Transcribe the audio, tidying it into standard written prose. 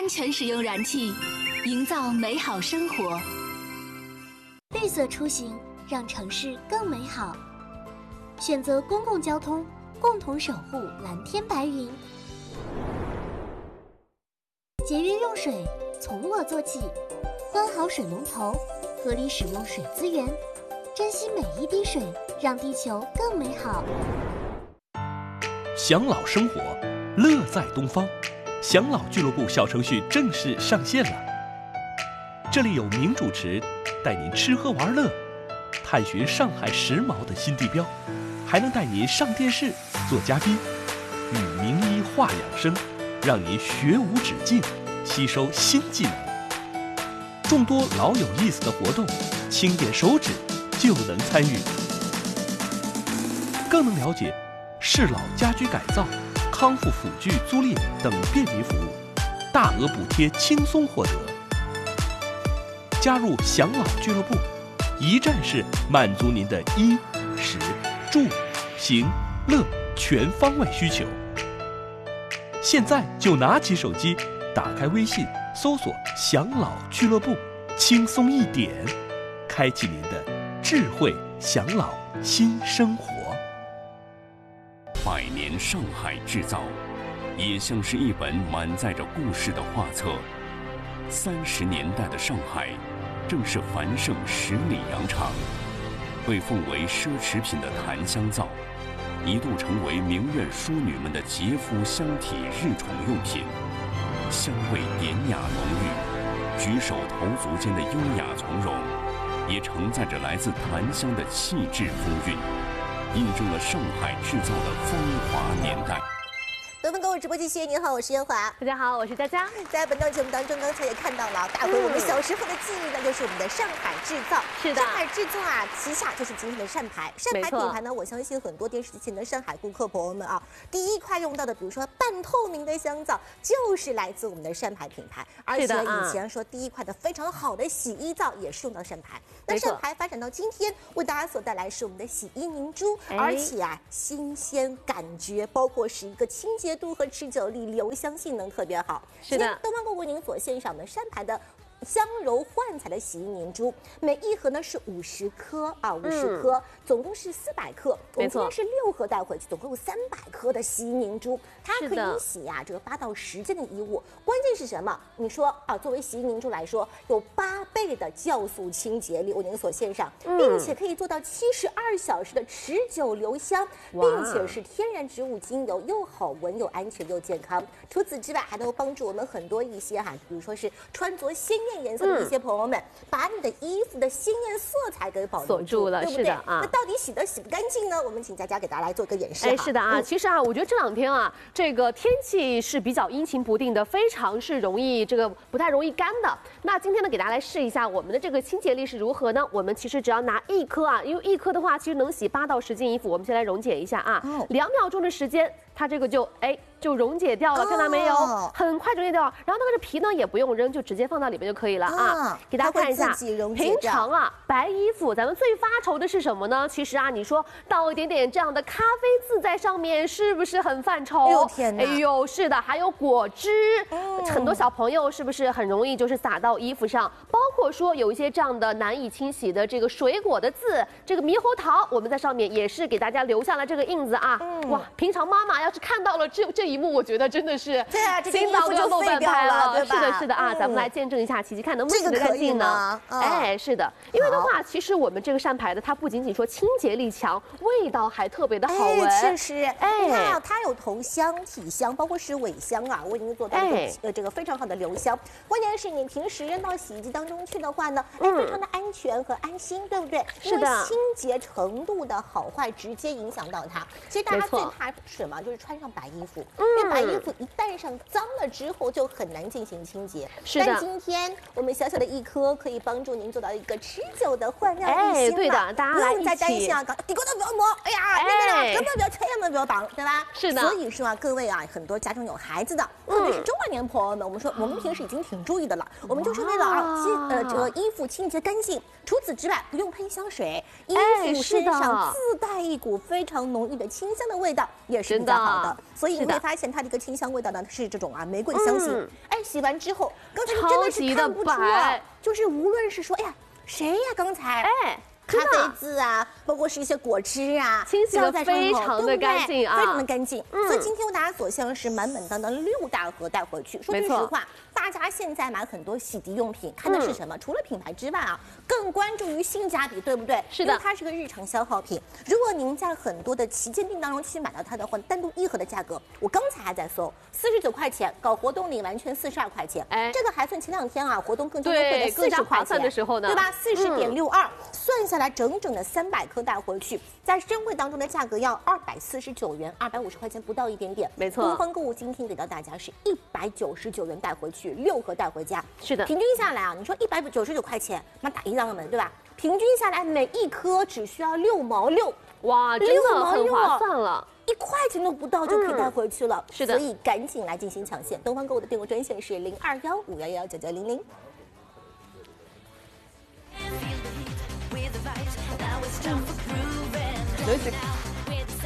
安全使用燃气，营造美好生活。 绿色出行，让城市更美好。选择公共交通，共同守护蓝天白云。节约用水，从我做起。关好水龙头，合理使用水资源，珍惜每一滴水，让地球更美好。 享老生活，乐在东方。享老俱乐部小程序正式上线了，这里有名主持带您吃喝玩乐，探寻上海时髦的新地标，还能带您上电视做嘉宾，与名医话养生，让您学无止境，吸收新技能。众多老有意思的活动，轻点手指就能参与，更能了解适老家居改造、康复辅具租赁等便民服务，大额补贴轻松获得。加入享老俱乐部，一站式满足您的衣、食、住、行、乐全方位需求。现在就拿起手机，打开微信，搜索享老俱乐部，轻松一点，开启您的智慧享老新生活。 百年上海制造，也像是一本满载着故事的画册。30年代的上海，正是繁盛十里洋场。被奉为奢侈品的檀香皂，一度成为名媛淑女们的洁肤香体日宠用品，香味典雅浓郁，举手投足间的优雅从容，也承载着来自檀香的气质风韵，印证了上海制造的风华年代。 德芬购物直播间，您好，我是燕华。 大家好，我是佳佳。 在本档节目当中，刚才也看到了，打回我们小时候的记忆，那就是我们的上海制造。 是的， 上海制造啊，旗下就是今天的善牌。善牌品牌呢，我相信很多电视机前的上海顾客朋友们啊，第一块用到的，比如说半透明的香皂，就是来自我们的善牌品牌。而且以前说第一块的非常好的洗衣皂也是用到善牌。那善牌发展到今天，为大家所带来是我们的洗衣凝珠，而且啊，新鲜感觉，包括是一个清洁度和持久力、留香性能特别好。 是的， 东方购物为您所献上的善牌的香柔焕彩的洗衣凝珠，每一盒呢是50颗啊，50颗，总共是400克。我们今天是6盒带回去，总共有300克的洗衣凝珠，它可以洗呀这个8到10件的衣物。关键是什么？你说啊，作为洗衣凝珠来说，有8倍的酵素清洁力为您所献上，并且可以做到72小时的持久留香，并且是天然植物精油，又好闻又安全又健康。除此之外，还能够帮助我们很多一些比如说是穿着鲜艳颜色的一些朋友们，把你的衣服的鲜艳色彩给保留住了，对不对？那到底洗不干净呢？我们请佳佳给大家来做个演示。 是的啊，其实啊，我觉得这2天啊，这个天气是比较阴晴不定的，非常是容易不太容易干的。那今天呢，给大家来试一下我们的这个清洁力是如何呢？我们其实只要拿1颗啊，因为1颗的话，其实能洗8到10件衣服。我们先来溶解一下啊，2秒钟的时间，它这个就溶解掉了，看到没有？很快溶解掉。然后那个皮呢也不用扔，就直接放到里面就可以了啊。给大家看一下，平常啊白衣服咱们最发愁的是什么呢？其实啊，你说倒一点点这样的咖啡渍在上面，是不是很犯愁？ 哎呦天哪！ 哎呦，是的，还有果汁，很多小朋友是不是很容易就是洒到衣服上？包括说有一些这样的难以清洗的这个水果的渍，这个猕猴桃，我们在上面也是给大家留下了这个印子啊。哇，平常妈妈要是看到了这一幕，我觉得真的是对啊，这心脏都要漏半拍了， 对吧？ 是的啊，咱们来见证一下，琪琪看能不能洗得干净呢？是的，因为的话，其实我们这个善牌的，它不仅仅说清洁力强，味道还特别的好闻。 确实，你看啊，它有头香、体香，包括是尾香啊，我已经做到这个非常好的留香。关键是你平时扔到洗衣机当中去的话呢，非常的安全和安心，对不对？ 是的， 因为清洁程度的好坏直接影响到它。其实大家最怕什么？就是穿上白衣服，因为白衣服一旦上脏了之后就很难进行清洁。 是的， 但今天我们小小的1颗可以帮助您做到一个持久的焕亮一新。 对的，大家来一起， 不用再担心啊，底锅都不要摸，哎呀，根本不要吹，根本不要绑，对吧？ 是的。 所以说啊，各位啊，很多家中有孩子的，特别是中老年朋朋友们，我们说我们平时已经挺注意的了，我们就是为了这个衣服清洁干净。除此之外，不用喷香水，衣服身上自带一股非常浓郁的清香的味道，也是比较好的。所以你会发现它的一个清香味道呢是这种玫瑰香型。哎，洗完之后，刚才真的是看不出啊，就是无论是说，哎呀，谁呀刚才咖啡渍啊，包括是一些果汁啊， 清洗的非常的干净啊， 非常的干净。所以今天为大家所向是满满当当6大盒带回去。说句实话，大家现在买很多洗涤用品，看的是什么？除了品牌之外啊，更关注于性价比，对不对？ 是的， 因为它是个日常消耗品。如果您在很多的旗舰店当中去买到它的话，单独1盒的价格，我刚才还在搜，49块钱，搞活动领完全42块钱。哎，这个还算前2天啊，活动更加优惠的40块钱的时候呢， 对吧？40.62，算下来整整的300颗带回去，在珍贵当中的价格要249元，250块钱不到一点点。 没错， 东方购物今天给到大家是199元带回去，6盒带回家。 是的， 平均下来啊，你说199块钱，那打一张门，对吧？平均下来每1颗只需要6毛6， 哇，真的很划算了 ，1块钱都不到就可以带回去了。 是的， 所以赶紧来进行抢线。东方购物的订购专线是0215119900。 有